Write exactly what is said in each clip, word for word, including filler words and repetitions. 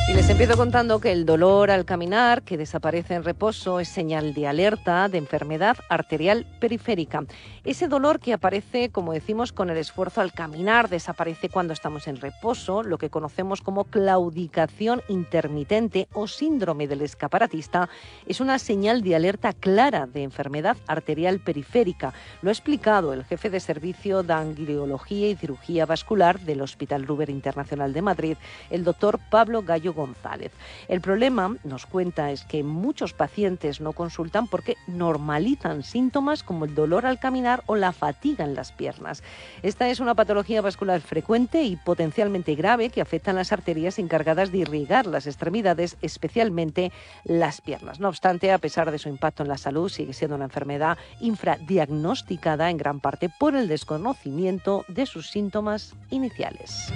Y les empiezo contando que el dolor al caminar, que desaparece en reposo, es señal de alerta de enfermedad arterial periférica. Ese dolor que aparece, como decimos, con el esfuerzo al caminar, desaparece cuando estamos en reposo, lo que conocemos como claudicación intermitente o síndrome del escaparatista, es una señal de alerta clara de enfermedad arterial periférica. Lo ha explicado el jefe de servicio de angiología y cirugía vascular del Hospital Ruber Internacional de Madrid, el doctor Pablo Gallo González. El problema, nos cuenta, es que muchos pacientes no consultan porque normalizan síntomas como el dolor al caminar o la fatiga en las piernas. Esta es una patología vascular frecuente y potencialmente grave que afecta a las arterias encargadas de irrigar las extremidades, especialmente las piernas. No obstante, a pesar de su impacto en la salud, sigue siendo una enfermedad infradiagnosticada en gran parte por el desconocimiento de sus síntomas iniciales.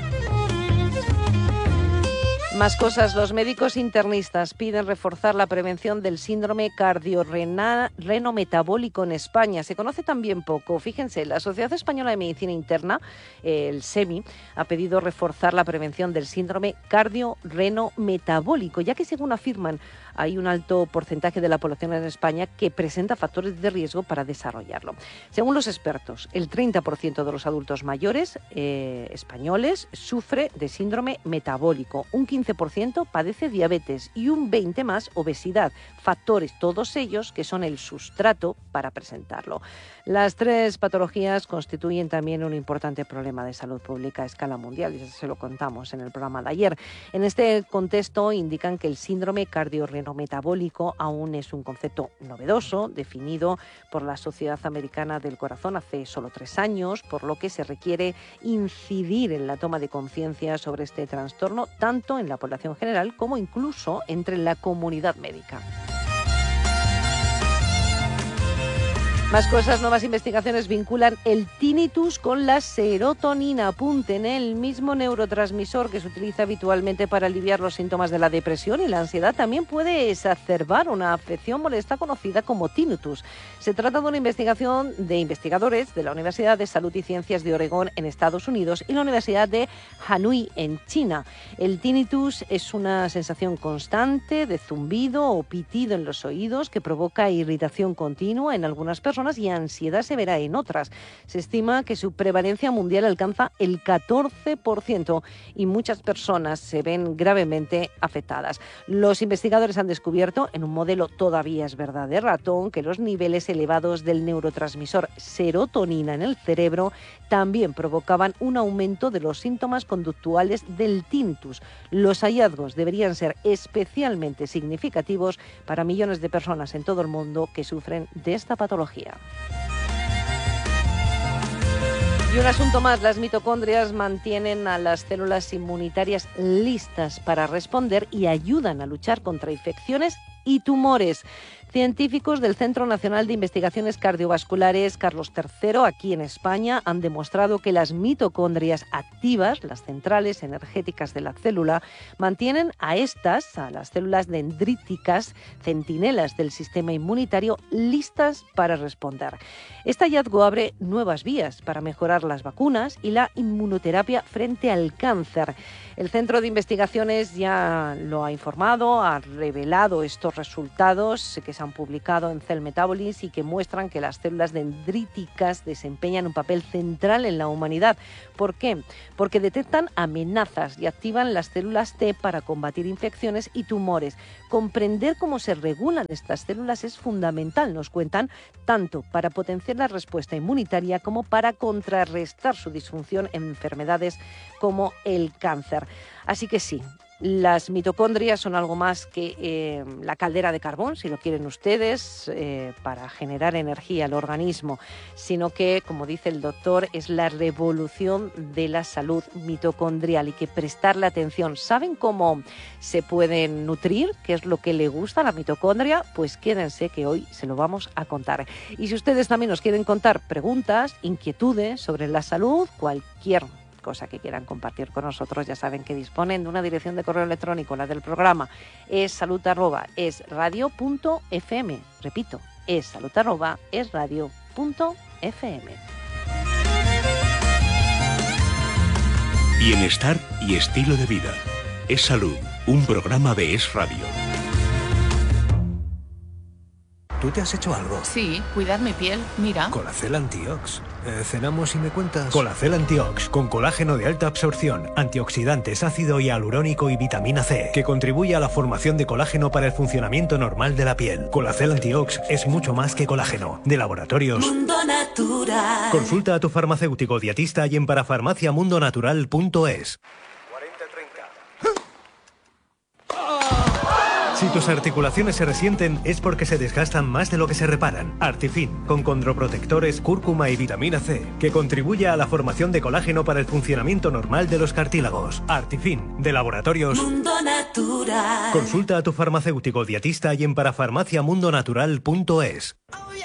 Más cosas. Los médicos internistas piden reforzar la prevención del síndrome cardiorrenometabólico en España. Se conoce también poco. Fíjense, la Sociedad Española de Medicina Interna, el SEMI, ha pedido reforzar la prevención del síndrome cardiorrenometabólico, ya que, según afirman, hay un alto porcentaje de la población en España que presenta factores de riesgo para desarrollarlo. Según los expertos, el treinta por ciento de los adultos mayores eh, españoles sufre de síndrome metabólico, un quince por ciento padece diabetes y un veinte por ciento más obesidad, factores todos ellos que son el sustrato para presentarlo. Las tres patologías constituyen también un importante problema de salud pública a escala mundial, y eso se lo contamos en el programa de ayer. En este contexto indican que el síndrome cardiorrenometabólico aún es un concepto novedoso, definido por la Sociedad Americana del Corazón hace solo tres años, por lo que se requiere incidir en la toma de conciencia sobre este trastorno, tanto en la población general como incluso entre la comunidad médica. Más cosas, nuevas investigaciones vinculan el tinnitus con la serotonina. Apunten, el mismo neurotransmisor que se utiliza habitualmente para aliviar los síntomas de la depresión y la ansiedad también puede exacerbar una afección molesta conocida como tinnitus. Se trata de una investigación de investigadores de la Universidad de Salud y Ciencias de Oregón en Estados Unidos y la Universidad de Anhui en China. El tinnitus es una sensación constante de zumbido o pitido en los oídos que provoca irritación continua en algunas personas y ansiedad severa en otras. Se estima que su prevalencia mundial alcanza el catorce por ciento y muchas personas se ven gravemente afectadas. Los investigadores han descubierto, en un modelo todavía es verdad de ratón, que los niveles elevados del neurotransmisor serotonina en el cerebro también provocaban un aumento de los síntomas conductuales del tinnitus. Los hallazgos deberían ser especialmente significativos para millones de personas en todo el mundo que sufren de esta patología. Y un asunto más, las mitocondrias mantienen a las células inmunitarias listas para responder y ayudan a luchar contra infecciones y tumores. Científicos del Centro Nacional de Investigaciones Cardiovasculares Carlos tercero, aquí en España, han demostrado que las mitocondrias activas, las centrales energéticas de la célula, mantienen a estas, a las células dendríticas, centinelas del sistema inmunitario, listas para responder. Este hallazgo abre nuevas vías para mejorar las vacunas y la inmunoterapia frente al cáncer. El Centro de Investigaciones ya lo ha informado, ha revelado estos resultados que se han publicado en Cell Metabolism y que muestran que las células dendríticas desempeñan un papel central en la humanidad. ¿Por qué? Porque detectan amenazas y activan las células T para combatir infecciones y tumores. Comprender cómo se regulan estas células es fundamental, nos cuentan, tanto para potenciar la respuesta inmunitaria como para contrarrestar su disfunción en enfermedades como el cáncer. Así que sí, las mitocondrias son algo más que eh, la caldera de carbón, si lo quieren ustedes, eh, para generar energía al organismo, sino que, como dice el doctor, es la revolución de la salud mitocondrial y que prestarle atención. ¿Saben cómo se pueden nutrir? ¿Qué es lo que le gusta a la mitocondria? Pues quédense que hoy se lo vamos a contar. Y si ustedes también nos quieren contar preguntas, inquietudes sobre la salud, cualquier cosa que quieran compartir con nosotros, ya saben que disponen de una dirección de correo electrónico, la del programa, es salud arroba es radio punto f m. Repito, es salud arroba es radio punto f m. Bienestar y estilo de vida. Es salud. un programa de Es Radio. ¿Tú te has hecho algo? Sí, cuidar mi piel, mira. Colacel Antiox. Eh, ¿Cenamos y me cuentas? Colacel Antiox, con colágeno de alta absorción, antioxidantes, ácido hialurónico y vitamina C, que contribuye a la formación de colágeno para el funcionamiento normal de la piel. Colacel Antiox es mucho más que colágeno. De Laboratorios Mundo Natural. Consulta a tu farmacéutico dietista y en parafarmacia mundo natural punto es. Si tus articulaciones se resienten es porque se desgastan más de lo que se reparan. Artifin, con condroprotectores, cúrcuma y vitamina C, que contribuye a la formación de colágeno para el funcionamiento normal de los cartílagos. Artifin, de Laboratorios Mundo Natural. Consulta a tu farmacéutico dietista y en parafarmacia mundo natural punto es.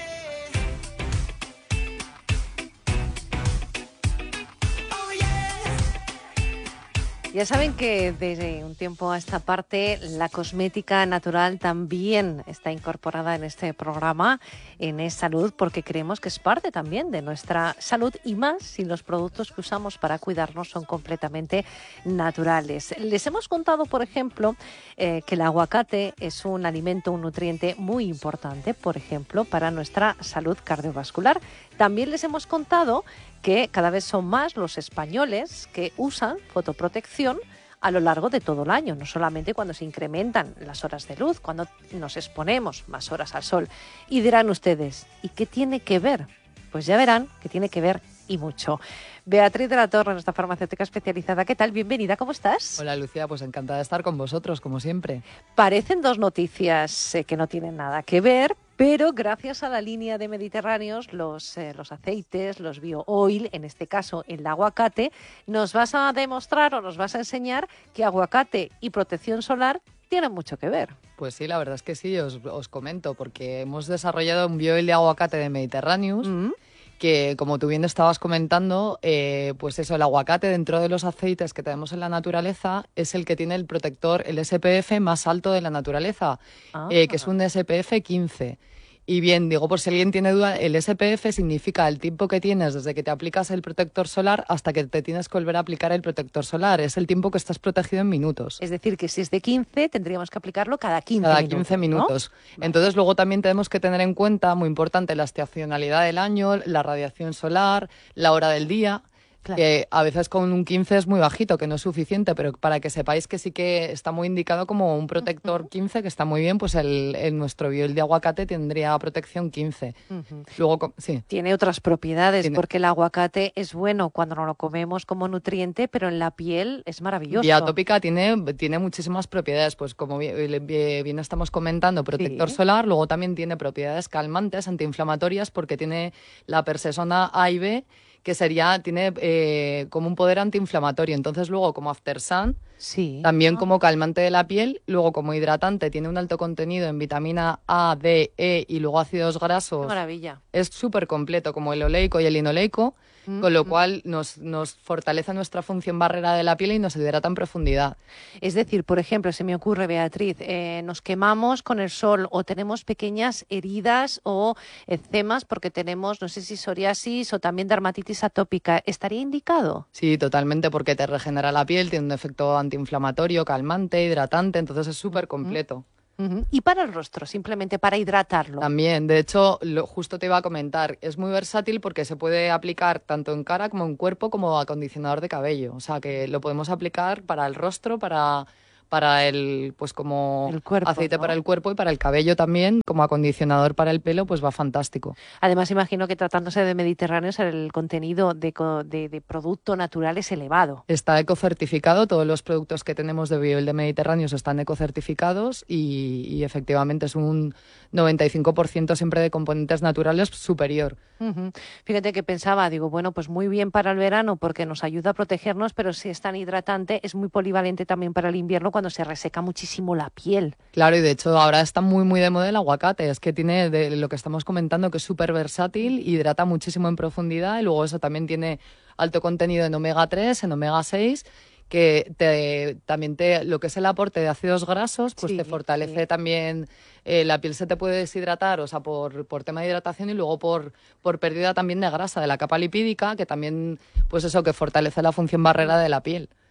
Ya saben que desde un tiempo a esta parte la cosmética natural también está incorporada en este programa, en Es Salud, porque creemos que es parte también de nuestra salud y más si los productos que usamos para cuidarnos son completamente naturales. Les hemos contado, por ejemplo, eh, que el aguacate es un alimento, un nutriente muy importante, por ejemplo, para nuestra salud cardiovascular. También les hemos contado que cada vez son más los españoles que usan fotoprotección a lo largo de todo el año, no solamente cuando se incrementan las horas de luz, cuando nos exponemos más horas al sol. Y dirán ustedes, ¿y qué tiene que ver? Pues ya verán que tiene que ver y mucho. Beatriz de la Torre, nuestra farmacéutica especializada, ¿qué tal? Bienvenida, ¿cómo estás? Hola Lucía, pues encantada de estar con vosotros, como siempre. Parecen dos noticias eh, que no tienen nada que ver, pero gracias a la línea de Mediterráneos, los, eh, los aceites, los bio-oil, en este caso el aguacate, nos vas a demostrar o nos vas a enseñar que aguacate y protección solar tienen mucho que ver. Pues sí, la verdad es que sí, os, os comento, porque hemos desarrollado un bio-oil de aguacate de Mediterráneos, mm-hmm. que como tú bien estabas comentando, eh, pues eso, el aguacate dentro de los aceites que tenemos en la naturaleza es el que tiene el protector, el S P F más alto de la naturaleza, ah. eh, que es un S P F quince. Y bien, digo, por si alguien tiene duda, el S P F significa el tiempo que tienes desde que te aplicas el protector solar hasta que te tienes que volver a aplicar el protector solar. Es el tiempo que estás protegido en minutos. Es decir, que si es de quince, tendríamos que aplicarlo cada quince cada minutos. Cada quince minutos. ¿No? Entonces, luego también tenemos que tener en cuenta, muy importante, la estacionalidad del año, la radiación solar, la hora del día. Claro. Que a veces con un quince es muy bajito, que no es suficiente, pero para que sepáis que sí que está muy indicado como un protector uh-huh. quince, que está muy bien, pues el, el nuestro bio-oil de aguacate tendría protección quince. Uh-huh. Luego, sí. Tiene otras propiedades, Tiene... porque el aguacate es bueno cuando no lo comemos como nutriente, pero en la piel es maravilloso. Vía tópica tiene, tiene muchísimas propiedades, pues como bien, bien estamos comentando, protector sí. solar, luego también tiene propiedades calmantes, antiinflamatorias, porque tiene la persesona A y B, que sería, tiene eh, como un poder antiinflamatorio. Entonces luego como after sun, sí. también ah. como calmante de la piel, luego como hidratante tiene un alto contenido en vitamina A, D, E y luego ácidos grasos. ¡Qué maravilla! Es súper completo, como el oleico y el linoleico, mm-hmm. con lo cual nos, nos fortalece nuestra función barrera de la piel y nos hidrata en profundidad. Es decir, por ejemplo, se me ocurre, Beatriz, eh, nos quemamos con el sol o tenemos pequeñas heridas o eczemas porque tenemos, no sé si psoriasis o también dermatitis atópica, ¿estaría indicado? Sí, totalmente, porque te regenera la piel, tiene un efecto antiinflamatorio, calmante, hidratante, entonces es súper completo. Uh-huh. Y para el rostro, simplemente para hidratarlo. También, de hecho, lo, justo te iba a comentar, es muy versátil porque se puede aplicar tanto en cara como en cuerpo como acondicionador de cabello. O sea, que lo podemos aplicar para el rostro, para... para el, pues como el cuerpo, aceite ¿no? para el cuerpo y para el cabello también, como acondicionador para el pelo, pues va fantástico. Además, imagino que tratándose de mediterráneos, el contenido de, de, de producto natural es elevado. Está ecocertificado, todos los productos que tenemos de bio-oil de Mediterráneos están ecocertificados y, y efectivamente es un noventa y cinco por ciento siempre de componentes naturales superior. Uh-huh. Fíjate que pensaba, digo, bueno, pues muy bien para el verano porque nos ayuda a protegernos, pero si es tan hidratante, es muy polivalente también para el invierno cuando se reseca muchísimo la piel. Claro, y de hecho ahora está muy muy de moda el aguacate, es que tiene de lo que estamos comentando que es súper versátil, hidrata muchísimo en profundidad y luego eso también tiene alto contenido en omega tres, en omega seis, que te, también te, lo que es el aporte de ácidos grasos, pues sí, te fortalece sí. también, eh, la piel se te puede deshidratar, o sea, por, por tema de hidratación y luego por, por pérdida también de grasa, de la capa lipídica, que también, pues eso, que fortalece la función barrera de la piel.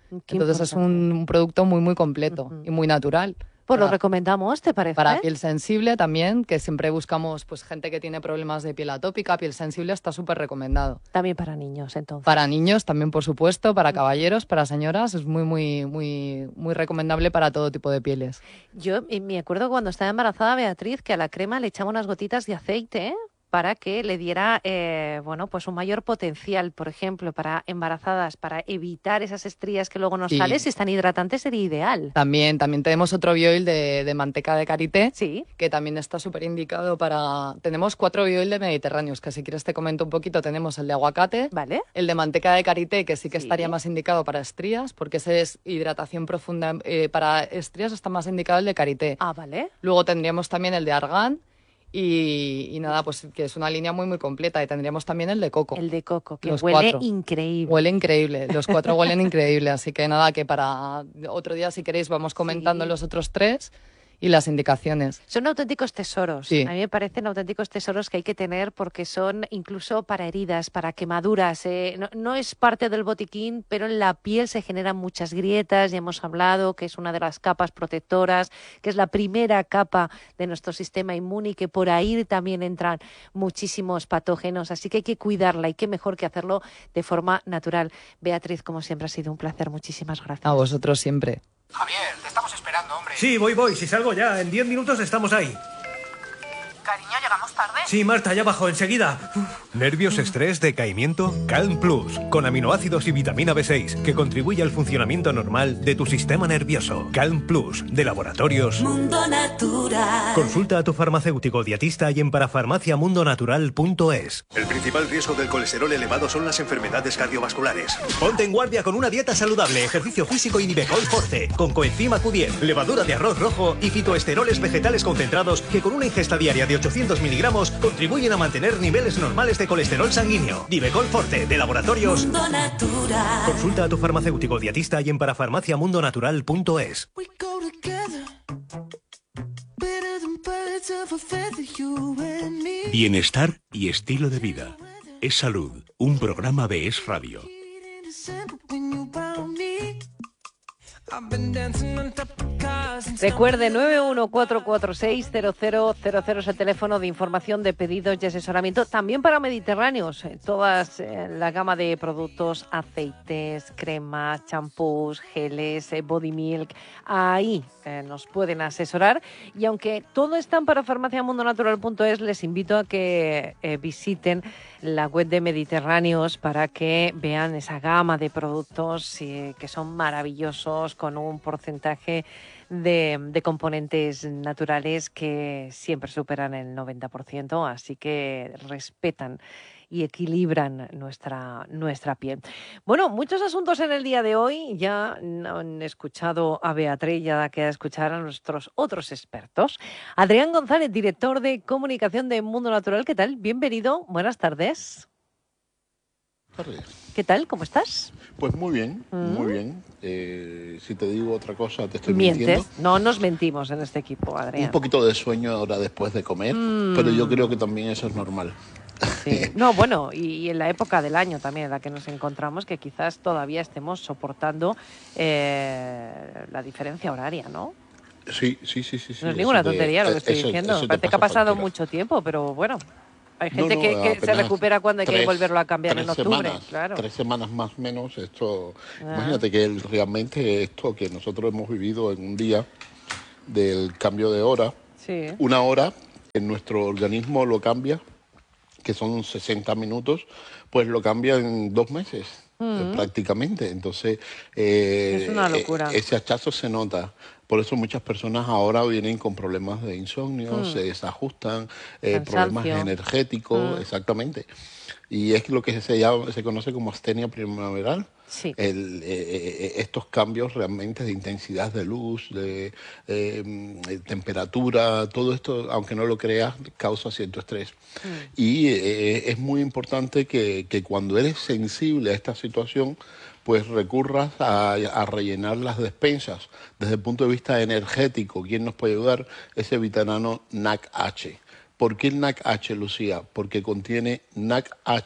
Qué Entonces es un, un producto muy, muy completo uh-huh. y muy natural. Pues para, lo recomendamos, ¿te parece? Para piel sensible también, que siempre buscamos pues gente que tiene problemas de piel atópica, piel sensible, está súper recomendado. También para niños, entonces. Para niños también, por supuesto, para caballeros, para señoras, es muy, muy, muy, muy recomendable para todo tipo de pieles. Yo me acuerdo cuando estaba embarazada, Beatriz, que a la crema le echaba unas gotitas de aceite, ¿eh? Para que le diera eh, bueno, pues un mayor potencial, por ejemplo, para embarazadas, para evitar esas estrías que luego nos sí. salen. Si están hidratantes sería ideal. También, también tenemos otro bioil de, de manteca de karité, sí. que también está súper indicado para... Tenemos cuatro bioil de mediterráneos, que si quieres te comento un poquito. Tenemos el de aguacate, vale. el de manteca de karité, que sí que sí. estaría más indicado para estrías, porque ese es hidratación profunda. Eh, para estrías está más indicado el de karité. Ah, vale. Luego tendríamos también el de argán. Y, y nada, pues que es una línea muy muy completa. Y tendríamos también el de coco. El de coco, que los huele cuatro. increíble. Huele increíble, los cuatro huelen increíble. Así que nada, que para otro día, si queréis, vamos comentando sí. los otros tres y las indicaciones. Son auténticos tesoros. Sí. A mí me parecen auténticos tesoros que hay que tener porque son incluso para heridas, para quemaduras. Eh, no, no es parte del botiquín, pero en la piel se generan muchas grietas. Ya hemos hablado que es una de las capas protectoras, que es la primera capa de nuestro sistema inmune y que por ahí también entran muchísimos patógenos. Así que hay que cuidarla y qué mejor que hacerlo de forma natural. Beatriz, como siempre, ha sido un placer. Muchísimas gracias. A vosotros siempre. Javier, te estamos esperando, hombre. Sí, voy, voy. Si salgo ya, en diez minutos estamos ahí. Cariño, ¿llegamos tarde? Sí, Marta, ya bajo, enseguida. ¿Nervios, estrés, decaimiento? Calm Plus, con aminoácidos y vitamina B seis, que contribuye al funcionamiento normal de tu sistema nervioso. Calm Plus, de Laboratorios Mundo Natural. Consulta a tu farmacéutico dietista y en parafarmacia mundo natural punto es. El principal riesgo del colesterol elevado son las enfermedades cardiovasculares. Ponte en guardia con una dieta saludable, ejercicio físico y Nivecol Forte, con coenzima Q diez, levadura de arroz rojo y fitoesteroles vegetales concentrados que con una ingesta diaria de ochocientos miligramos contribuyen a mantener niveles normales de colesterol sanguíneo. Nivecol Forte, de Laboratorios Mundo Natural. Consulta a tu farmacéutico dietista y en parafarmacia mundo natural punto es. Bienestar y estilo de vida. Es Salud, un programa de Es Radio. Recuerde, nueve uno cuatro cuatro seis cero cero cero cero es el teléfono de información de pedidos y asesoramiento, también para mediterráneos. Todas eh, la gama de productos, aceites, cremas, champús, geles, eh, body milk, ahí eh, nos pueden asesorar. Y aunque todo está en parafarmacia mundo natural punto es, les invito a que eh, visiten la web de Mediterráneos para que vean esa gama de productos eh, que son maravillosos, con un porcentaje de, de componentes naturales que siempre superan el noventa por ciento, así que respetan y equilibran nuestra, nuestra piel. Bueno, muchos asuntos en el día de hoy. Ya han escuchado a Beatriz, ya da que escuchar a nuestros otros expertos. Adrián González, director de comunicación de Mundo Natural. ¿Qué tal? Bienvenido. Buenas tardes. Tardes. ¿Qué tal? ¿Cómo estás? Pues muy bien, mm. muy bien. Eh, si te digo otra cosa, te estoy Mientes. mintiendo. No nos mentimos en este equipo, Adrián. Un poquito de sueño ahora después de comer, mm. pero yo creo que también eso es normal. Sí. No, bueno, y, y en la época del año también en la que nos encontramos, que quizás todavía estemos soportando eh, la diferencia horaria, ¿no? Sí, sí, sí, sí. No es ninguna te, tontería lo que estoy eso, diciendo. Eso Parece que ha pasado mucho tiempo, pero bueno. Hay gente no, no, que, que se recupera cuando hay tres, que volverlo a cambiar en octubre. Semanas, claro. Tres semanas más o menos. Esto, ah. Imagínate que el, realmente esto que nosotros hemos vivido en un día del cambio de hora, sí. una hora en nuestro organismo lo cambia, que son sesenta minutos, pues lo cambia en dos meses. Mm. prácticamente, entonces eh, es una locura. Ese hachazo se nota, por eso muchas personas ahora vienen con problemas de insomnio, mm. se desajustan, eh, problemas energéticos, mm. exactamente, y es lo que se llama, se conoce como astenia primaveral. Sí. El, eh, estos cambios realmente de intensidad de luz, de eh, temperatura, todo esto, aunque no lo creas, causa cierto estrés. Mm. Y eh, es muy importante que, que cuando eres sensible a esta situación, pues recurras a, a rellenar las despensas. Desde el punto de vista energético, ¿quién nos puede ayudar? Ese vitamina N A C H. ¿Por qué el N A C H, Lucía? Porque contiene N A C H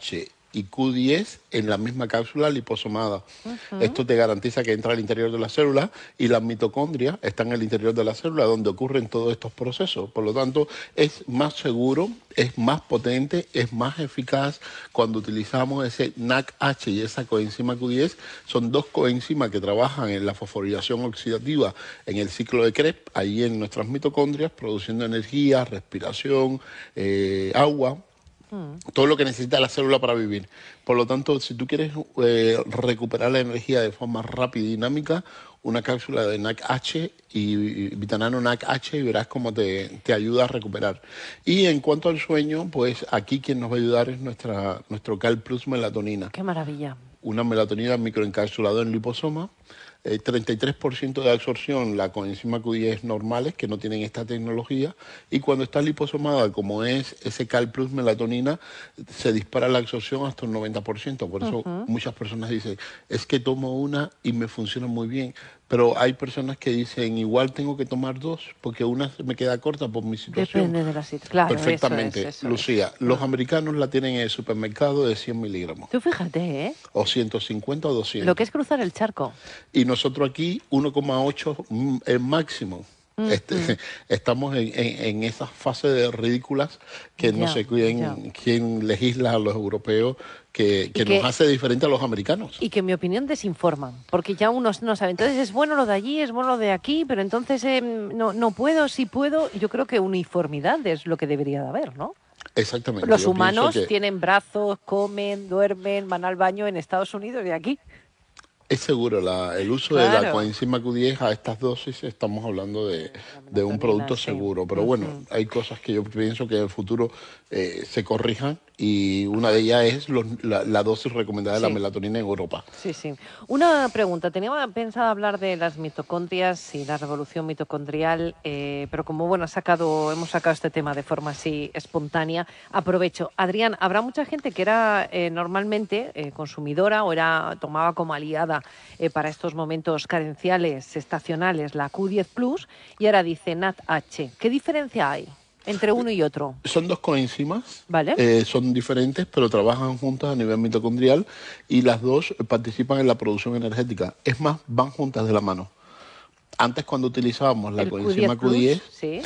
y Q diez en la misma cápsula liposomada. Uh-huh. Esto te garantiza que entra al interior de la célula y las mitocondrias están en el interior de la célula donde ocurren todos estos procesos. Por lo tanto, es más seguro, es más potente, es más eficaz cuando utilizamos ese N A C H y esa coenzima Q diez. Son dos coenzimas que trabajan en la fosforilación oxidativa en el ciclo de Krebs, ahí en nuestras mitocondrias, produciendo energía, respiración, eh, agua, mm. todo lo que necesita la célula para vivir. Por lo tanto, si tú quieres eh, recuperar la energía de forma rápida y dinámica, una cápsula de N A C H y, y Vitanano N A C H y verás cómo te, te ayuda a recuperar. Y en cuanto al sueño, pues aquí quien nos va a ayudar es nuestra, nuestro Cal Plus melatonina. ¡Qué maravilla! Una melatonina microencapsulada en liposoma. Eh, treinta y tres por ciento de absorción la coenzima Q diez normales que no tienen esta tecnología, y cuando está liposomada como es ese Cal Plus melatonina se dispara la absorción hasta un noventa por ciento. Por eso uh-huh. muchas personas dicen, es que tomo una y me funciona muy bien, pero hay personas que dicen, igual tengo que tomar dos porque una me queda corta por mi situación. Depende de la situación. Claro, perfectamente, eso es, eso Lucía, es. los uh-huh. americanos la tienen en el supermercado de cien miligramos. Tú fíjate, ¿eh? O ciento cincuenta o doscientos. Lo que es cruzar el charco. Y nosotros aquí uno coma ocho el máximo. Mm, este, mm. Estamos en, en, en esas fases de ridículas que ya, no sé quién, quién legisla a los europeos, que, que, que nos hace diferente a los americanos. Y que en mi opinión desinforman, porque ya unos no saben. Entonces es bueno lo de allí, es bueno lo de aquí, pero entonces eh, no, no puedo, sí puedo. Yo creo que uniformidad es lo que debería de haber, ¿no? Exactamente. Los humanos que... tienen brazos, comen, duermen, van al baño en Estados Unidos y aquí. Es seguro, la, el uso claro. de la coenzima Q diez a estas dosis estamos hablando de, de un producto sí. seguro. Pero uh-huh. bueno, hay cosas que yo pienso que en el futuro eh, se corrijan, y una de ellas es los, la, la dosis recomendada sí. de la melatonina en Europa. Sí, sí. Una pregunta. Tenía pensado hablar de las mitocondrias y la revolución mitocondrial, eh, pero como bueno, ha sacado, hemos sacado este tema de forma así espontánea, aprovecho. Adrián, habrá mucha gente que era eh, normalmente eh, consumidora o era tomaba como aliada eh, para estos momentos carenciales, estacionales, la Q diez plus, y ahora dice N A C H. ¿Qué diferencia hay entre uno y otro? Son dos coenzimas, ¿vale? eh, son diferentes, pero trabajan juntas a nivel mitocondrial y las dos participan en la producción energética. Es más, van juntas de la mano. Antes, cuando utilizábamos la coenzima Q diez, ¿sí?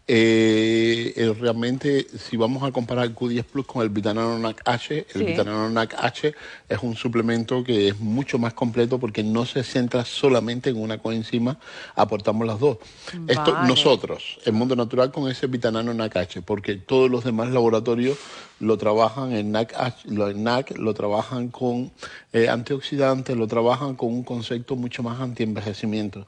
Eh, eh, realmente, si vamos a comparar el Q diez plus con el Vitanano N A C H, el sí. Vitanano N A C H es un suplemento que es mucho más completo porque no se centra solamente en una coenzima, aportamos las dos. Vale. Esto nosotros, el mundo natural, con ese Vitanano N A C H, porque todos los demás laboratorios lo trabajan en N A C H, lo, en N A C, lo trabajan con eh, antioxidantes, lo trabajan con un concepto mucho más antienvejecimiento.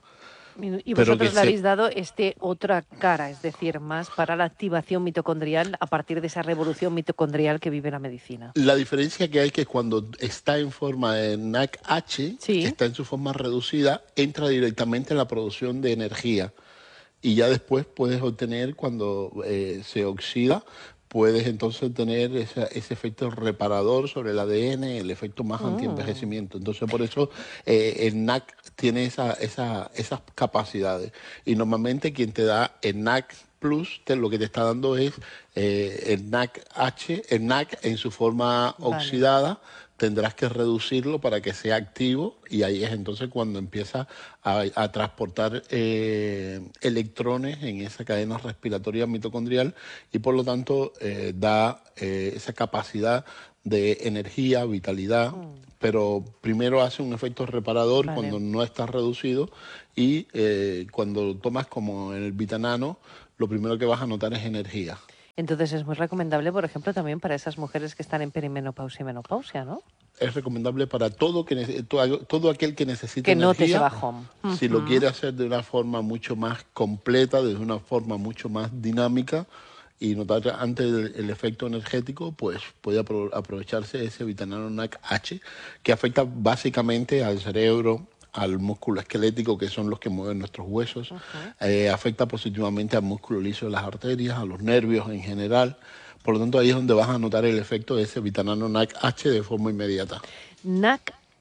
Y vosotros le habéis dado este otra cara, es decir, más para la activación mitocondrial a partir de esa revolución mitocondrial que vive la medicina. La diferencia que hay es que cuando está en forma de N A C H, sí. está en su forma reducida, entra directamente en la producción de energía. Y ya después puedes obtener, cuando eh, se oxida, puedes entonces tener ese, ese efecto reparador sobre el A D N, el efecto más oh. antienvejecimiento. Entonces, por eso eh, el N A C tiene esa, esa, esas capacidades. Y normalmente quien te da el N A C Plus, te, lo que te está dando es eh, el N A C H, el N A C en su forma vale. oxidada. Tendrás que reducirlo para que sea activo, y ahí es entonces cuando empieza a, a transportar eh, electrones en esa cadena respiratoria mitocondrial, y por lo tanto eh, da eh, esa capacidad de energía, vitalidad, mm. pero primero hace un efecto reparador vale. cuando no está reducido, y eh, cuando tomas como en el Vitanano, lo primero que vas a notar es energía. Entonces es muy recomendable, por ejemplo, también para esas mujeres que están en perimenopausia y menopausia, ¿no? Es recomendable para todo que todo, todo aquel que necesite que energía. note ese bajón. Si uh-huh. lo quiere hacer de una forma mucho más completa, de una forma mucho más dinámica, y notar antes el, el efecto energético, pues puede apro- aprovecharse ese Vitanano N A C H, que afecta básicamente al cerebro, al músculo esquelético, que son los que mueven nuestros huesos, uh-huh. eh, afecta positivamente al músculo liso de las arterias, a los nervios en general. Por lo tanto, ahí es donde vas a notar el efecto de ese Vitanano N A C H de forma inmediata. N A C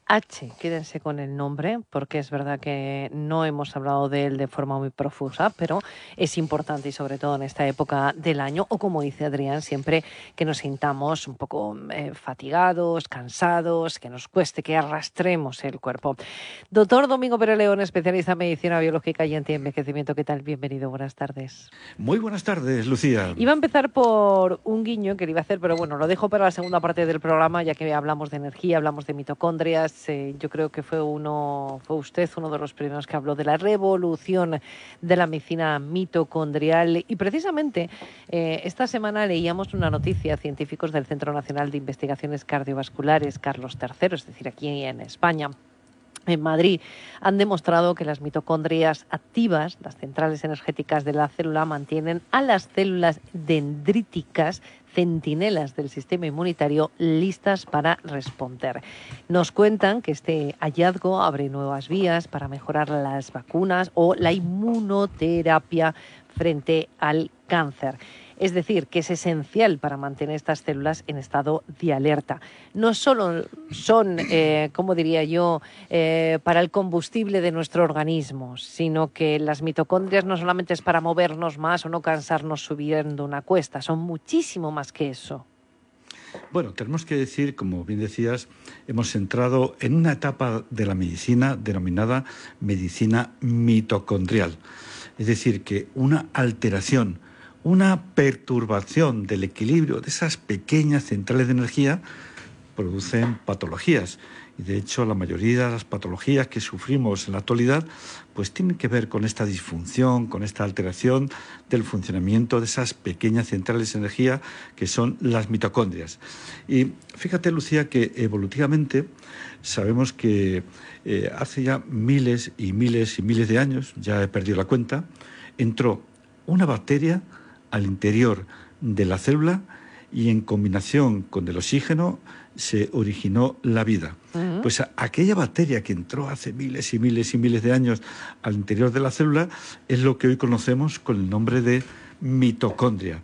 H, quédense con el nombre, porque es verdad que no hemos hablado de él de forma muy profusa, pero es importante y sobre todo en esta época del año, o como dice Adrián, siempre que nos sintamos un poco eh, fatigados, cansados, que nos cueste, que arrastremos el cuerpo. Doctor Domingo Pérez León, especialista en medicina biológica y antienvejecimiento, ¿qué tal? Bienvenido, buenas tardes. Muy buenas tardes, Lucía. Iba a empezar por un guiño que le iba a hacer, pero bueno, lo dejo para la segunda parte del programa, ya que hablamos de energía, hablamos de mitocondrias. Eh, yo creo que fue uno, fue usted uno de los primeros que habló de la revolución de la medicina mitocondrial. Y precisamente eh, esta semana leíamos una noticia, científicos del Centro Nacional de Investigaciones Cardiovasculares, Carlos tercero, es decir, aquí en España, en Madrid, han demostrado que las mitocondrias activas, las centrales energéticas de la célula, mantienen a las células dendríticas, centinelas del sistema inmunitario, listas para responder. Nos cuentan que este hallazgo abre nuevas vías para mejorar las vacunas o la inmunoterapia frente al cáncer. Es decir, que es esencial para mantener estas células en estado de alerta. No solo son, eh, como diría yo, eh, para el combustible de nuestro organismo, sino que las mitocondrias no solamente es para movernos más o no cansarnos subiendo una cuesta, son muchísimo más que eso. Bueno, tenemos que decir, como bien decías, hemos entrado en una etapa de la medicina denominada medicina mitocondrial. Es decir, que una alteración, una perturbación del equilibrio de esas pequeñas centrales de energía producen patologías. Y de hecho, la mayoría de las patologías que sufrimos en la actualidad pues tienen que ver con esta disfunción, con esta alteración del funcionamiento de esas pequeñas centrales de energía que son las mitocondrias. Y fíjate, Lucía, que evolutivamente sabemos que eh, hace ya miles y miles y miles de años, ya he perdido la cuenta, entró una bacteria al interior de la célula y en combinación con el oxígeno se originó la vida. Uh-huh. Pues a, aquella bacteria que entró hace miles y miles y miles de años al interior de la célula es lo que hoy conocemos con el nombre de mitocondria.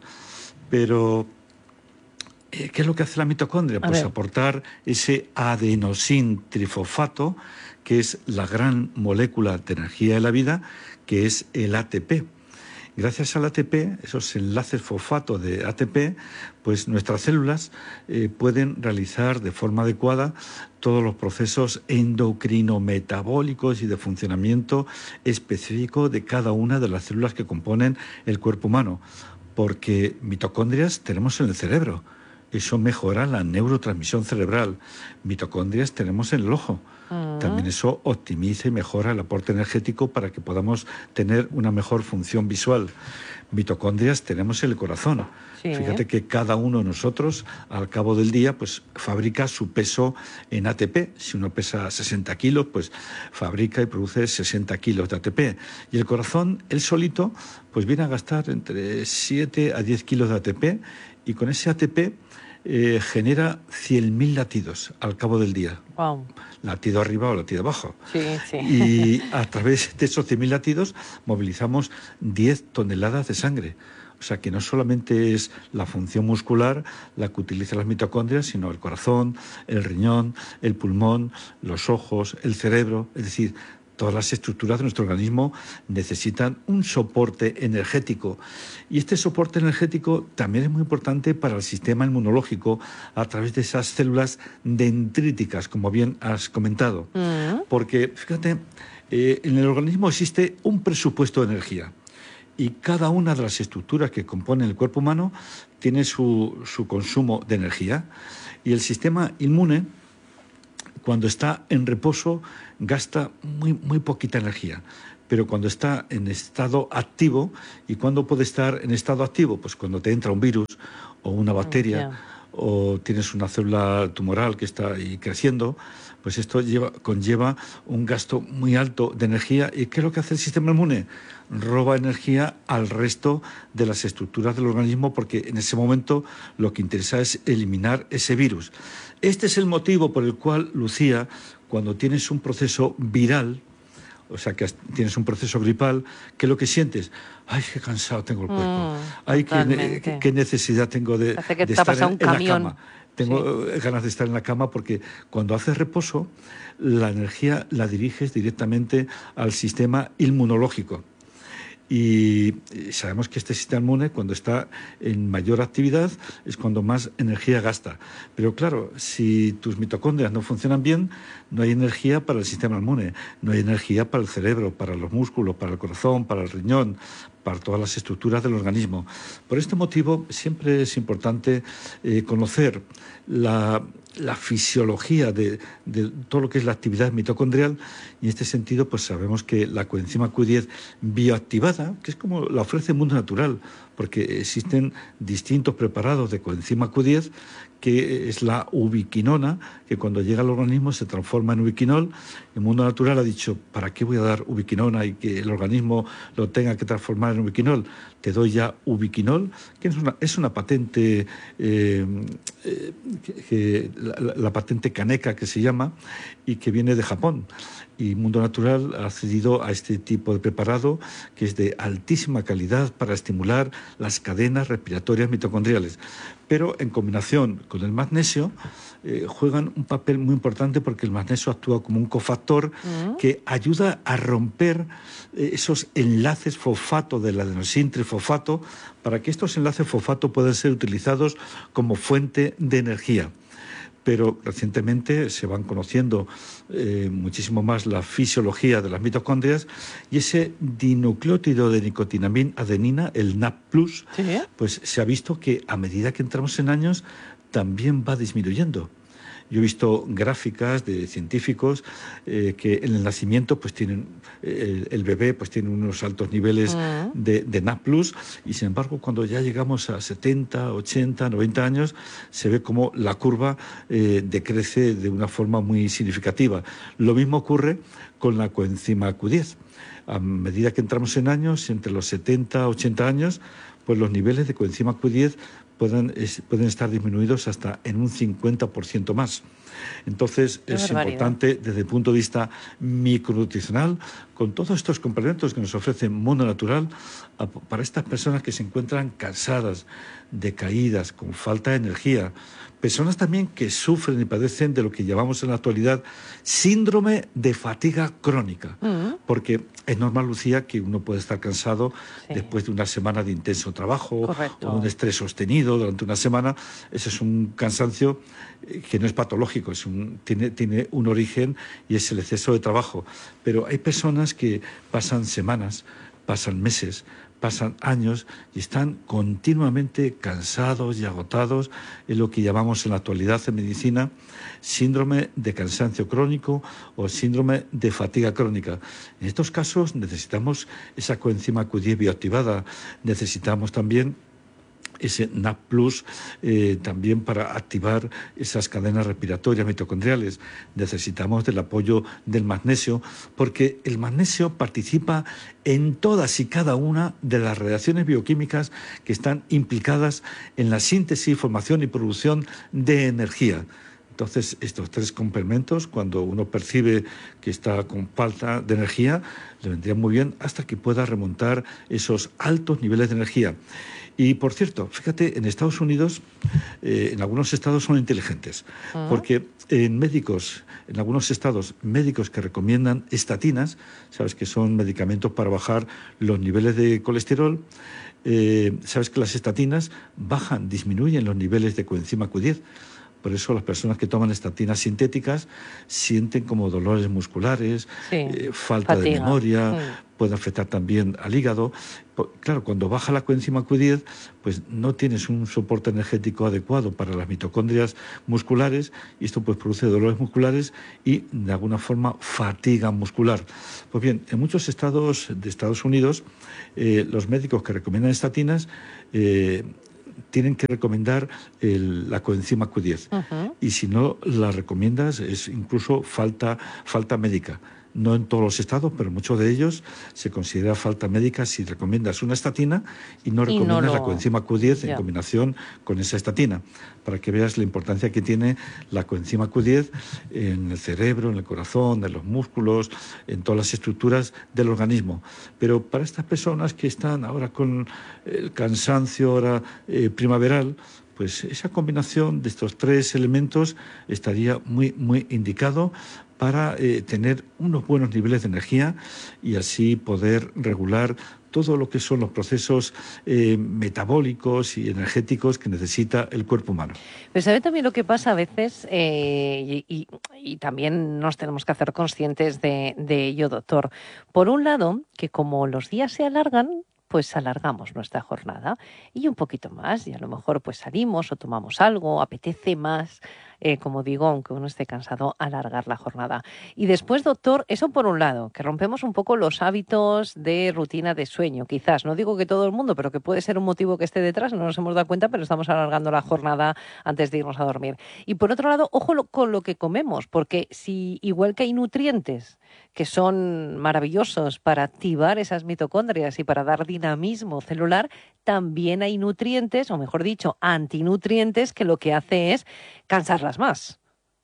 Pero, eh, ¿qué es lo que hace la mitocondria? A pues ver. aportar ese adenosín trifosfato, que es la gran molécula de energía de la vida, que es el A T P. Gracias al A T P, esos enlaces fosfato de A T P, pues nuestras células eh, pueden realizar de forma adecuada todos los procesos endocrino-metabólicos y de funcionamiento específico de cada una de las células que componen el cuerpo humano, porque mitocondrias tenemos en el cerebro. Eso mejora la neurotransmisión cerebral. Mitocondrias tenemos en el ojo. Uh-huh. También eso optimiza y mejora el aporte energético para que podamos tener una mejor función visual. Mitocondrias tenemos en el corazón. Sí. Fíjate que cada uno de nosotros, al cabo del día, pues fabrica su peso en A T P. Si uno pesa sesenta kilos, pues fabrica y produce sesenta kilos de A T P. Y el corazón, él solito, pues viene a gastar entre siete a diez kilos de A T P, y con ese A T P eh, genera cien mil latidos al cabo del día. Wow. Latido arriba o latido abajo. Sí, sí. Y a través de esos cien mil latidos movilizamos diez toneladas de sangre. O sea que no solamente es la función muscular la que utiliza las mitocondrias, sino el corazón, el riñón, el pulmón, los ojos, el cerebro, es decir, todas las estructuras de nuestro organismo necesitan un soporte energético. Y este soporte energético también es muy importante para el sistema inmunológico a través de esas células dendríticas, como bien has comentado. Uh-huh. Porque, fíjate, eh, en el organismo existe un presupuesto de energía. Y cada una de las estructuras que componen el cuerpo humano tiene su, su consumo de energía. Y el sistema inmune, cuando está en reposo, gasta muy, muy poquita energía. Pero cuando está en estado activo, ¿y cuándo puede estar en estado activo? Pues cuando te entra un virus o una bacteria, oh, yeah. o tienes una célula tumoral que está ahí creciendo, pues esto lleva, conlleva un gasto muy alto de energía. ¿Y qué es lo que hace el sistema inmune? Roba energía al resto de las estructuras del organismo, porque en ese momento lo que interesa es eliminar ese virus. Este es el motivo por el cual, Lucía, cuando tienes un proceso viral, o sea, que tienes un proceso gripal, ¿qué es lo que sientes? ¡Ay, qué cansado tengo el cuerpo! Mm, ¡Ay, qué, qué, qué necesidad tengo de, Hace que de te estar en, en la cama! tengo sí. ganas de estar en la cama, porque cuando haces reposo, la energía la diriges directamente al sistema inmunológico. Y sabemos que este sistema inmune, cuando está en mayor actividad, es cuando más energía gasta. Pero claro, si tus mitocondrias no funcionan bien, no hay energía para el sistema inmune, no hay energía para el cerebro, para los músculos, para el corazón, para el riñón, para todas las estructuras del organismo. Por este motivo, siempre es importante eh, conocer la, la fisiología de, de todo lo que es la actividad mitocondrial, y en este sentido pues sabemos que la coenzima Q diez bioactivada, que es como la ofrece el mundo natural, porque existen distintos preparados de coenzima Q diez, que es la ubiquinona, que cuando llega al organismo se transforma en ubiquinol. El mundo natural ha dicho, ¿para qué voy a dar ubiquinona y que el organismo lo tenga que transformar en ubiquinol? Te doy ya ubiquinol, que es una, es una patente, eh, eh, que, que, la, la patente Kaneka, que se llama, y que viene de Japón. Y Mundo Natural ha accedido a este tipo de preparado, que es de altísima calidad para estimular las cadenas respiratorias mitocondriales. Pero en combinación con el magnesio eh, juegan un papel muy importante, porque el magnesio actúa como un cofactor uh-huh. que ayuda a romper eh, esos enlaces fosfato del adenosin trifosfato, para que estos enlaces fosfato puedan ser utilizados como fuente de energía. Pero recientemente se van conociendo eh, muchísimo más la fisiología de las mitocondrias, y ese dinucleótido de nicotinamina adenina, el N A P plus, ¿sí? Pues se ha visto que a medida que entramos en años también va disminuyendo. Yo he visto gráficas de científicos eh, que en el nacimiento pues tienen el, el bebé pues tiene unos altos niveles uh-huh. de, de N A P plus, y sin embargo cuando ya llegamos a setenta, ochenta, noventa años se ve como la curva eh, decrece de una forma muy significativa. Lo mismo ocurre con la coenzima Q diez. A medida que entramos en años, entre los setenta, ochenta años, pues los niveles de coenzima Q diez Pueden, es, pueden estar disminuidos hasta en un cincuenta por ciento más. Entonces, Qué es barbaridad. Importante desde el punto de vista micronutricional, con todos estos complementos que nos ofrece Mundo Natural, a, para estas personas que se encuentran cansadas, decaídas, con falta de energía, personas también que sufren y padecen de lo que llamamos en la actualidad síndrome de fatiga crónica. Uh-huh. Porque es normal, Lucía, que uno puede estar cansado sí. después de una semana de intenso trabajo, Correcto. O un estrés sostenido durante una semana. Ese es un cansancio que no es patológico, es un, tiene, tiene un origen, y es el exceso de trabajo. Pero hay personas que pasan semanas, pasan meses, pasan años y están continuamente cansados y agotados, en lo que llamamos en la actualidad en medicina síndrome de cansancio crónico o síndrome de fatiga crónica. En estos casos necesitamos esa coenzima Q diez bioactivada, necesitamos también ese N A P plus eh, también para activar esas cadenas respiratorias mitocondriales. Necesitamos del apoyo del magnesio, porque el magnesio participa en todas y cada una de las reacciones bioquímicas que están implicadas en la síntesis, formación y producción de energía. Entonces, estos tres complementos, cuando uno percibe que está con falta de energía, le vendrían muy bien hasta que pueda remontar esos altos niveles de energía. Y, por cierto, fíjate, en Estados Unidos, eh, en algunos estados son inteligentes, uh-huh. porque en médicos, en algunos estados, médicos que recomiendan estatinas, sabes que son medicamentos para bajar los niveles de colesterol, eh, sabes que las estatinas bajan, disminuyen los niveles de coenzima Q diez. Por eso las personas que toman estatinas sintéticas sienten como dolores musculares, sí, eh, falta fatiga. de memoria, sí. puede afectar también al hígado. Claro, cuando baja la coenzima Q diez, pues no tienes un soporte energético adecuado para las mitocondrias musculares, y esto pues produce dolores musculares y de alguna forma fatiga muscular. Pues bien, en muchos estados de Estados Unidos, eh, los médicos que recomiendan estatinas eh, tienen que recomendar el, la coenzima Q diez. Uh-huh. Y si no la recomiendas, es incluso falta, falta médica. No en todos los estados, pero en muchos de ellos se considera falta médica si recomiendas una estatina y no recomiendas y no lo... la coenzima Q diez yeah. en combinación con esa estatina, para que veas la importancia que tiene la coenzima Q diez en el cerebro, en el corazón, en los músculos, en todas las estructuras del organismo. Pero para estas personas que están ahora con el cansancio ahora, eh, primaveral, pues esa combinación de estos tres elementos estaría muy, muy indicado para eh, tener unos buenos niveles de energía y así poder regular todo lo que son los procesos eh, metabólicos y energéticos que necesita el cuerpo humano. Pero ¿sabe también lo que pasa a veces? Eh, y, y, y también nos tenemos que hacer conscientes de, de ello, doctor. Por un lado, que como los días se alargan, pues alargamos nuestra jornada y un poquito más, y a lo mejor pues salimos o tomamos algo, apetece más, eh, como digo, aunque uno esté cansado, alargar la jornada. Y después, doctor, eso por un lado, que rompemos un poco los hábitos de rutina de sueño, quizás, no digo que todo el mundo, pero que puede ser un motivo que esté detrás, no nos hemos dado cuenta, pero estamos alargando la jornada antes de irnos a dormir. Y por otro lado, ojo lo, con lo que comemos, porque si igual que hay nutrientes que son maravillosos para activar esas mitocondrias y para dar dinamismo celular, también hay nutrientes, o mejor dicho, antinutrientes, que lo que hace es cansarlas más.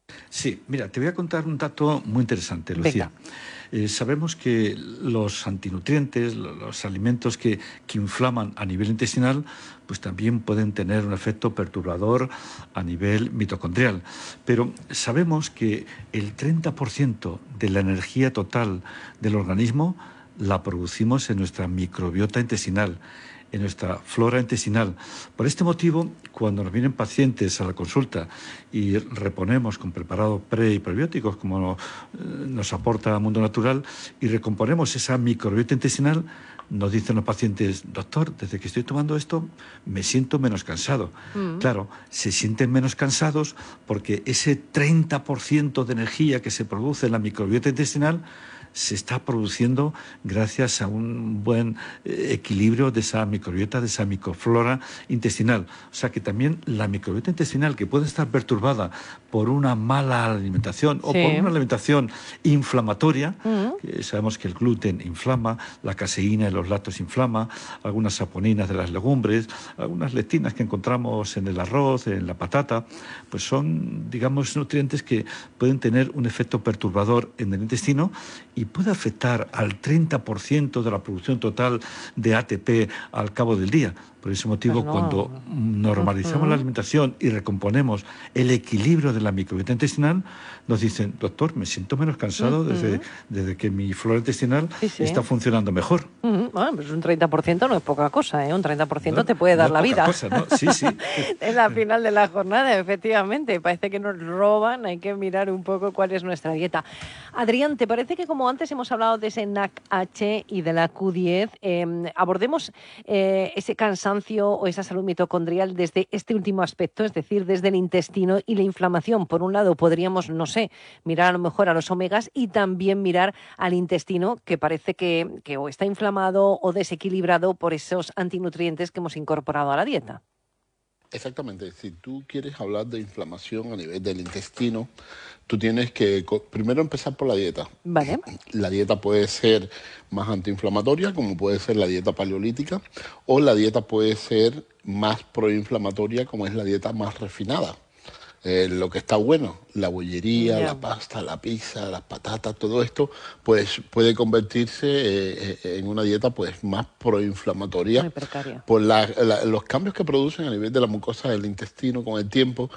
Sí, mira, te voy a contar un dato muy interesante, Lucía. Eh, sabemos que los antinutrientes, los alimentos que, que inflaman a nivel intestinal, pues también pueden tener un efecto perturbador a nivel mitocondrial. Pero sabemos que el treinta por ciento de la energía total del organismo la producimos en nuestra microbiota intestinal, en nuestra flora intestinal. Por este motivo, cuando nos vienen pacientes a la consulta y reponemos con preparados pre y prebióticos, como nos aporta Mundo Natural, y recomponemos esa microbiota intestinal, nos dicen los pacientes: doctor, desde que estoy tomando esto me siento menos cansado. Mm. Claro, se sienten menos cansados porque ese treinta por ciento de energía que se produce en la microbiota intestinal se está produciendo gracias a un buen eh, equilibrio de esa microbiota, de esa microflora intestinal. O sea que también la microbiota intestinal, que puede estar perturbada por una mala alimentación, sí, o por una alimentación inflamatoria, uh-huh. que sabemos que el gluten inflama, la caseína de los lácteos inflama, algunas saponinas de las legumbres, algunas lectinas que encontramos en el arroz, en la patata, pues son, digamos, nutrientes que pueden tener un efecto perturbador en el intestino y puede afectar al treinta por ciento de la producción total de A T P al cabo del día. Por ese motivo, no. cuando normalizamos uh-huh. la alimentación y recomponemos el equilibrio de la microbiota intestinal, nos dicen: doctor, me siento menos cansado uh-huh. desde, desde que mi flora intestinal sí, sí. está funcionando mejor. Uh-huh. Bueno, pues un treinta por ciento no es poca cosa, ¿eh? Un treinta por ciento no, te puede dar no la poca vida. Cosa, ¿no? Sí, sí. Es la final de la jornada, efectivamente. Parece que nos roban, hay que mirar un poco cuál es nuestra dieta. Adrián, ¿te parece que como antes hemos hablado de ese N A C H y de la Q diez, eh, abordemos eh, ese cansancio o esa salud mitocondrial desde este último aspecto, es decir, desde el intestino y la inflamación? Por un lado, podríamos, no sé, mirar a lo mejor a los omegas y también mirar al intestino, que parece que, que o está inflamado o desequilibrado por esos antinutrientes que hemos incorporado a la dieta. Exactamente. Si tú quieres hablar de inflamación a nivel del intestino, tú tienes que primero empezar por la dieta. Vale. La dieta puede ser más antiinflamatoria, como puede ser la dieta paleolítica, o la dieta puede ser más proinflamatoria, como es la dieta más refinada. Eh, lo que está bueno, la bollería, yeah. la pasta, la pizza, las patatas, todo esto, pues puede convertirse eh, en una dieta pues más proinflamatoria por la, la, los cambios que producen a nivel de la mucosa del intestino con el tiempo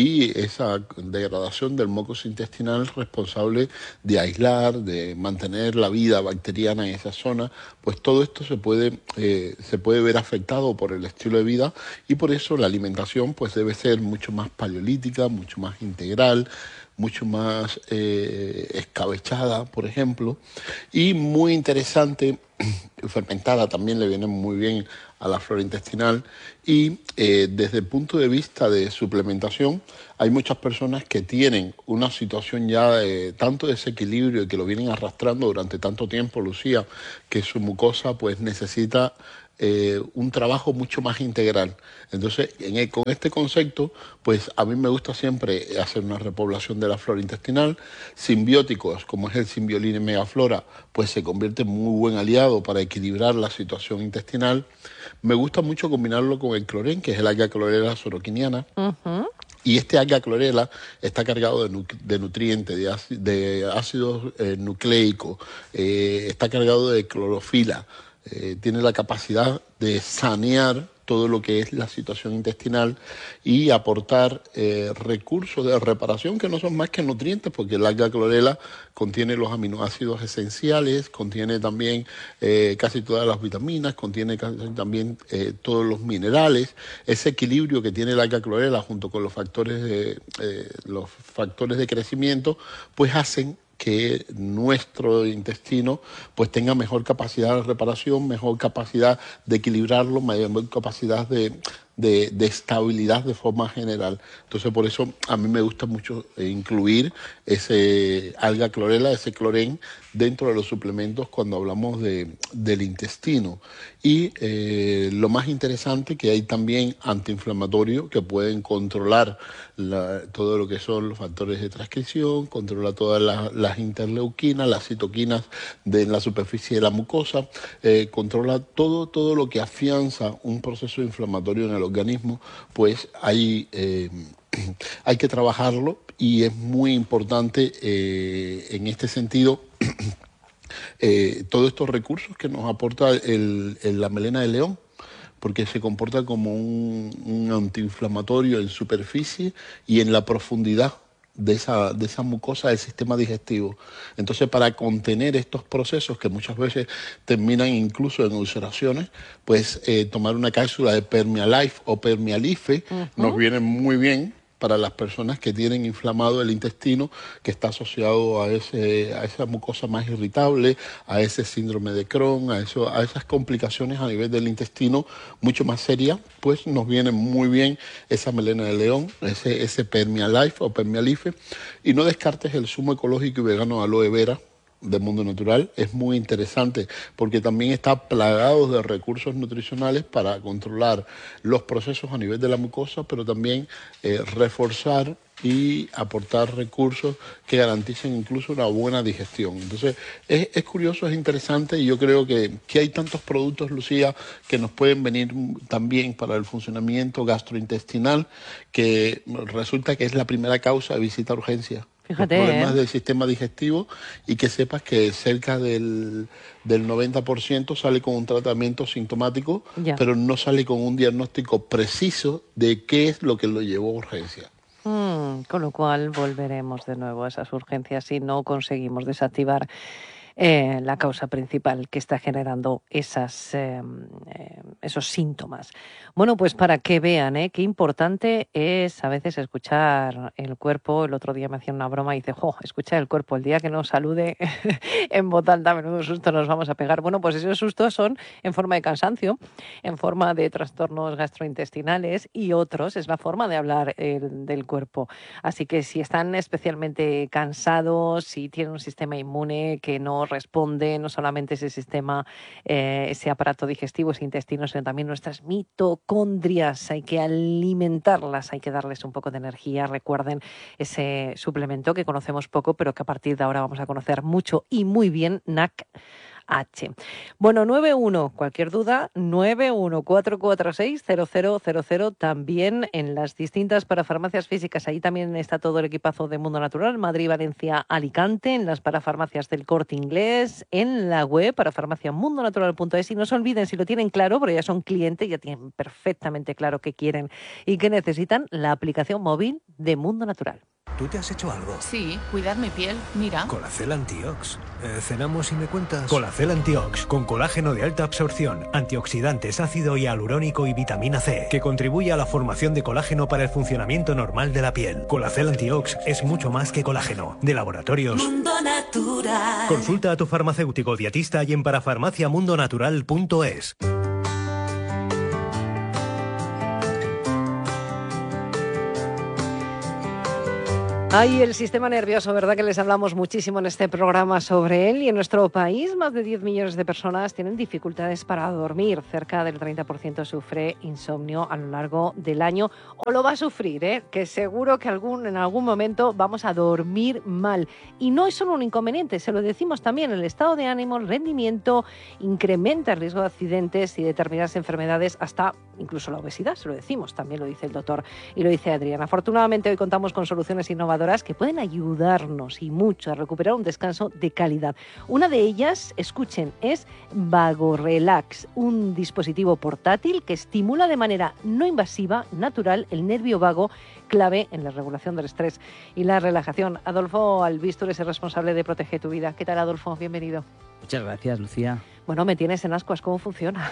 y esa degradación del mucus intestinal responsable de aislar, de mantener la vida bacteriana en esa zona. Pues todo esto se puede, eh, se puede ver afectado por el estilo de vida y por eso la alimentación pues debe ser mucho más paleolítica, mucho más integral, mucho más eh, escabechada, por ejemplo, y muy interesante, fermentada también le viene muy bien a la flora intestinal y eh, desde el punto de vista de suplementación hay muchas personas que tienen una situación ya de tanto desequilibrio y que lo vienen arrastrando durante tanto tiempo, Lucía, que su mucosa pues necesita Eh, un trabajo mucho más integral. Entonces, en el, con este concepto, pues a mí me gusta siempre hacer una repoblación de la flora intestinal. Simbióticos, como es el Symbiolina Megaflora, pues se convierte en muy buen aliado para equilibrar la situación intestinal. Me gusta mucho combinarlo con el clorén, que es el alga clorela soroquiniana. Uh-huh. Y este alga clorela está cargado de, nu de nutrientes, de, de ácidos eh, nucleicos, eh, está cargado de clorofila. Eh, tiene la capacidad de sanear todo lo que es la situación intestinal y aportar eh, recursos de reparación que no son más que nutrientes, porque el alga clorela contiene los aminoácidos esenciales, contiene también eh, casi todas las vitaminas, contiene casi también eh, todos los minerales. Ese equilibrio que tiene el alga clorela junto con los factores de, eh, los factores de crecimiento, pues hacen que nuestro intestino pues tenga mejor capacidad de reparación, mejor capacidad de equilibrarlo, mayor capacidad de, de, de estabilidad de forma general. Entonces, por eso a mí me gusta mucho incluir ese alga clorela, ese clorén, dentro de los suplementos cuando hablamos de, del intestino. Y eh, lo más interesante, que hay también antiinflamatorios que pueden controlar la, todo lo que son los factores de transcripción, controla todas las, las interleuquinas, las citoquinas de la superficie de la mucosa, eh, controla todo, todo lo que afianza un proceso inflamatorio en el organismo. Pues hay, eh, hay que trabajarlo, y es muy importante eh, en este sentido Eh, todos estos recursos que nos aporta el, el, la melena de león, porque se comporta como un, un antiinflamatorio en superficie y en la profundidad de esa, de esa mucosa del sistema digestivo. Entonces, para contener estos procesos que muchas veces terminan incluso en ulceraciones, pues eh, tomar una cápsula de Permialife o Permialife uh-huh. nos viene muy bien para las personas que tienen inflamado el intestino, que está asociado a ese a esa mucosa más irritable, a ese síndrome de Crohn, a eso a esas complicaciones a nivel del intestino mucho más serias. Pues nos viene muy bien esa melena de león, ese ese Permialife o Permialife. Y no descartes el zumo ecológico y vegano de aloe vera de Mundo Natural. Es muy interesante porque también está plagado de recursos nutricionales para controlar los procesos a nivel de la mucosa, pero también eh, reforzar y aportar recursos que garanticen incluso una buena digestión. Entonces, es, es curioso, es interesante, y yo creo que, que hay tantos productos, Lucía, que nos pueden venir también para el funcionamiento gastrointestinal, que resulta que es la primera causa de visita a urgencia. Fíjate, los problemas ¿eh? del sistema digestivo, y que sepas que cerca del, del noventa por ciento sale con un tratamiento sintomático, ya. pero no sale con un diagnóstico preciso de qué es lo que lo llevó a urgencia. Mm, con lo cual volveremos de nuevo a esas urgencias si no conseguimos desactivar Eh, la causa principal que está generando esas, eh, eh, esos síntomas. Bueno, pues para que vean ¿eh? qué importante es a veces escuchar el cuerpo. El otro día me hacía una broma y dice, jo, escuchar el cuerpo, el día que nos salude en voz alta, menudo susto nos vamos a pegar. Bueno, pues esos sustos son en forma de cansancio, en forma de trastornos gastrointestinales, y otros es la forma de hablar eh, del cuerpo. Así que si están especialmente cansados, si tienen un sistema inmune que no responde, no solamente ese sistema, eh, ese aparato digestivo, ese intestino, sino también nuestras mitocondrias. Hay que alimentarlas, hay que darles un poco de energía. Recuerden ese suplemento que conocemos poco, pero que a partir de ahora vamos a conocer mucho y muy bien, N A C H. Bueno, nueve uno, cualquier duda, nueve uno cuatro cuatro seis cero cero cero cero, también en las distintas parafarmacias físicas. Ahí también está todo el equipazo de Mundo Natural, Madrid, Valencia, Alicante, en las parafarmacias del Corte Inglés, en la web parafarmacia mundo natural punto es. Y no se olviden, si lo tienen claro, porque ya son clientes, ya tienen perfectamente claro qué quieren y qué necesitan, la aplicación móvil de Mundo Natural. ¿Tú te has hecho algo? Sí, cuidar mi piel, mira. Colacel Antiox. Eh, ¿Cenamos y me cuentas? Colacel Antiox, con colágeno de alta absorción, antioxidantes, ácido hialurónico y vitamina C, que contribuye a la formación de colágeno para el funcionamiento normal de la piel. Colacel Antiox es mucho más que colágeno. De Laboratorios Mundo Natural. Consulta a tu farmacéutico dietista y en parafarmacia mundo natural punto es. Ay, el sistema nervioso, ¿verdad? Que les hablamos muchísimo en este programa sobre él. Y en nuestro país, más de diez millones de personas tienen dificultades para dormir. Cerca del treinta por ciento sufre insomnio a lo largo del año. O lo va a sufrir, ¿eh? Que seguro que algún, en algún momento vamos a dormir mal. Y no es solo un inconveniente, se lo decimos también. El estado de ánimo, el rendimiento, incrementa el riesgo de accidentes y determinadas enfermedades, hasta incluso la obesidad, se lo decimos. También lo dice el doctor y lo dice Adrián. Afortunadamente, hoy contamos con soluciones innovadoras innovadoras que pueden ayudarnos y mucho a recuperar un descanso de calidad. Una de ellas, escuchen, es VagoRelax, un dispositivo portátil que estimula de manera no invasiva, natural, el nervio vago, clave en la regulación del estrés y la relajación. Adolfo Albistur es el responsable de Protege tu Vida. ¿Qué tal, Adolfo? Bienvenido. Muchas gracias, Lucía. Bueno, me tienes en ascuas, ¿cómo funciona?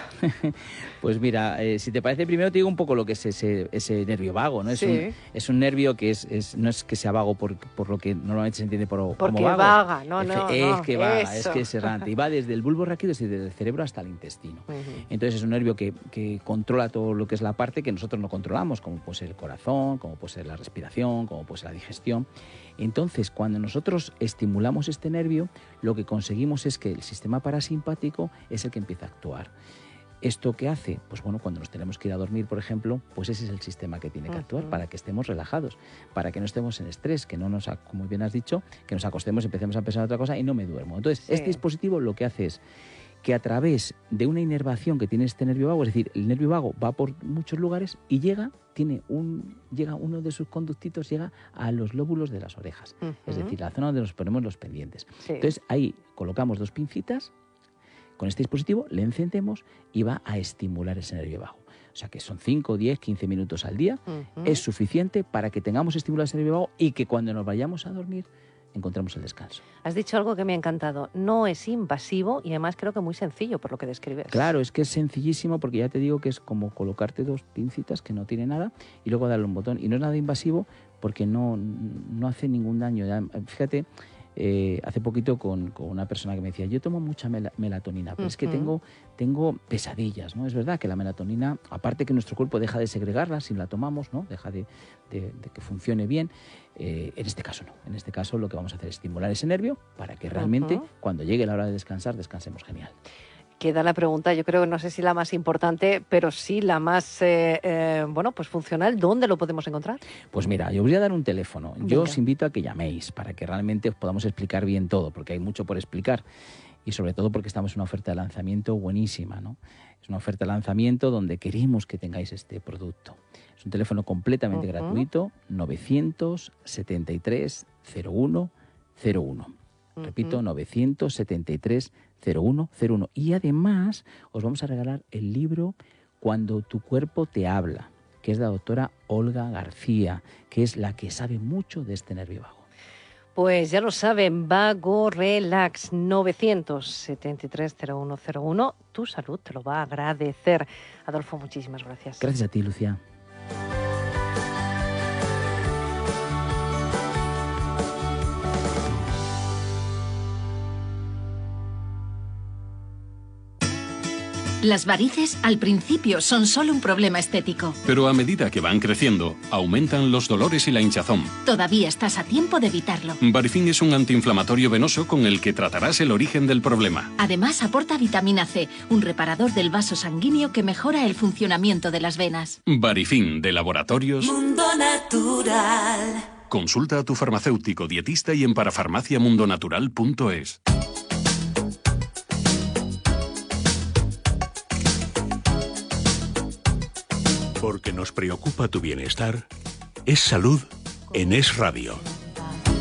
Pues mira, eh, si te parece, primero te digo un poco lo que es ese, ese nervio vago, ¿no? Es, sí. un, es un nervio que es, es no es que sea vago por, por lo que normalmente se entiende por, Porque como vago. vaga, no, es, no, Es no, que vaga, eso. es que es errante. Y va desde el bulbo raquídeo, desde el cerebro hasta el intestino. Uh-huh. Entonces es un nervio que, que controla todo lo que es la parte que nosotros no controlamos, como puede ser el corazón, como puede ser la respiración, como puede ser la digestión. Entonces, cuando nosotros estimulamos este nervio, lo que conseguimos es que el sistema parasimpático es el que empieza a actuar. ¿Esto qué hace? Pues bueno, cuando nos tenemos que ir a dormir, por ejemplo, pues ese es el sistema que tiene que actuar, uh-huh. para que estemos relajados, para que no estemos en estrés, que no nos, como bien has dicho, que nos acostemos, empecemos a pensar en otra cosa y no me duermo. Entonces, sí. este dispositivo lo que hace es que a través de una inervación que tiene este nervio vago, es decir, el nervio vago va por muchos lugares y llega, tiene un, llega uno de sus conductitos, llega a los lóbulos de las orejas, uh-huh. es decir, la zona donde nos ponemos los pendientes. Sí. Entonces ahí colocamos dos pincitas, con este dispositivo le encendemos y va a estimular ese nervio vago. O sea que son cinco, diez, quince minutos al día, uh-huh. es suficiente para que tengamos estimulado ese nervio vago y que cuando nos vayamos a dormir encontramos el descanso. Has dicho algo que me ha encantado. No es invasivo y además creo que muy sencillo por lo que describes. Claro, es que es sencillísimo porque ya te digo que es como colocarte dos pincitas que no tiene nada y luego darle un botón. Y no es nada invasivo porque no, no hace ningún daño. Fíjate, eh, hace poquito con, con una persona que me decía, yo tomo mucha mel- melatonina, pero uh-huh. es que tengo, tengo pesadillas, ¿no? Es verdad que la melatonina, aparte que nuestro cuerpo deja de segregarla si la tomamos, ¿no? Deja de, de, de que funcione bien. Eh, en este caso no. En este caso lo que vamos a hacer es estimular ese nervio para que realmente uh-huh. cuando llegue la hora de descansar, descansemos genial. Queda la pregunta, yo creo que no sé si la más importante, pero sí la más eh, eh, bueno, pues funcional. ¿Dónde lo podemos encontrar? Pues mira, yo os voy a dar un teléfono. Venga. Yo os invito a que llaméis para que realmente os podamos explicar bien todo, porque hay mucho por explicar. Y sobre todo porque estamos en una oferta de lanzamiento buenísima, ¿no? Es una oferta de lanzamiento donde queremos que tengáis este producto. Es un teléfono completamente uh-huh. gratuito, novecientos setenta y tres cero uno cero uno. Uh-huh. Repito, novecientos setenta y tres cero uno cero uno. Y además os vamos a regalar el libro Cuando tu cuerpo te habla, que es de la doctora Olga García, que es la que sabe mucho de este nervio vago. Pues ya lo saben, VagoRelax, novecientos setenta y tres cero uno cero uno. Tu salud te lo va a agradecer. Adolfo, muchísimas gracias. Gracias a ti, Lucía. Las varices al principio son solo un problema estético. Pero a medida que van creciendo, aumentan los dolores y la hinchazón. Todavía estás a tiempo de evitarlo. Varifin es un antiinflamatorio venoso con el que tratarás el origen del problema. Además aporta vitamina C, un reparador del vaso sanguíneo que mejora el funcionamiento de las venas. Varifin, de Laboratorios Mundo Natural. Consulta a tu farmacéutico, dietista y en parafarmacia mundo natural punto es. Porque nos preocupa tu bienestar, es salud en Es Radio.